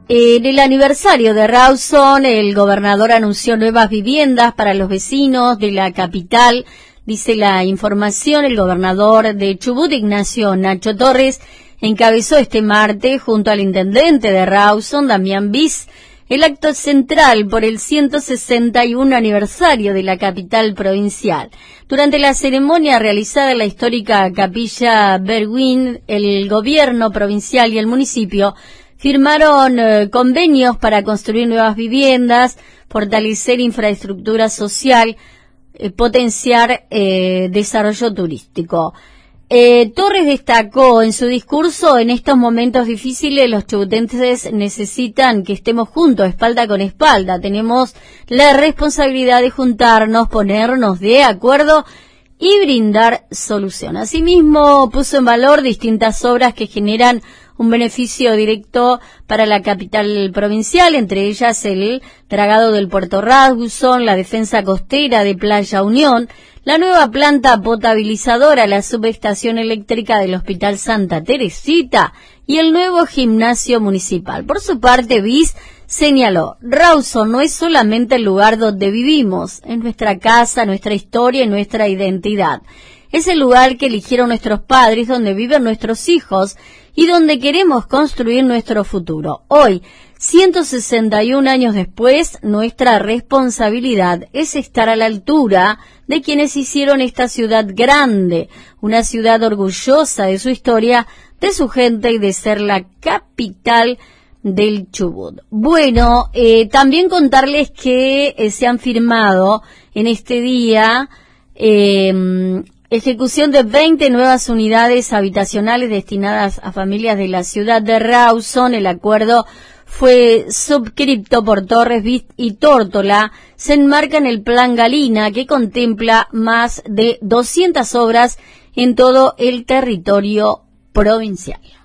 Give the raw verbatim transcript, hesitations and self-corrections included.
En el aniversario de Rawson, el gobernador anunció nuevas viviendas para los vecinos de la capital. Dice la información, el gobernador de Chubut, Ignacio Nacho Torres, encabezó este martes, junto al intendente de Rawson, Damián Bis, el acto central por el ciento sesenta y uno aniversario de la capital provincial. Durante la ceremonia realizada en la histórica capilla Berwin, el gobierno provincial y el municipio firmaron eh, convenios para construir nuevas viviendas, fortalecer infraestructura social, eh, potenciar eh, desarrollo turístico. Eh, Torres destacó en su discurso: en estos momentos difíciles los chubutenses necesitan que estemos juntos, espalda con espalda. Tenemos la responsabilidad de juntarnos, ponernos de acuerdo y brindar solución. Asimismo, puso en valor distintas obras que generan un beneficio directo para la capital provincial, entre ellas el dragado del Puerto Rawson, la defensa costera de Playa Unión, la nueva planta potabilizadora, la subestación eléctrica del Hospital Santa Teresita y el nuevo gimnasio municipal. Por su parte, Bis señaló: Rawson no es solamente el lugar donde vivimos, es nuestra casa, nuestra historia y nuestra identidad. Es el lugar que eligieron nuestros padres, donde viven nuestros hijos y donde queremos construir nuestro futuro. Hoy, ciento sesenta y un años después, nuestra responsabilidad es estar a la altura de quienes hicieron esta ciudad grande, una ciudad orgullosa de su historia, de su gente y de ser la capital del Chubut. Bueno, eh, también contarles que eh, se han firmado en este día eh, ejecución de veinte nuevas unidades habitacionales destinadas a familias de la ciudad de Rawson. El acuerdo fue subscrito por Torres, Bis y Tórtola. Se enmarca en el Plan Galina, que contempla más de doscientas obras en todo el territorio provincial.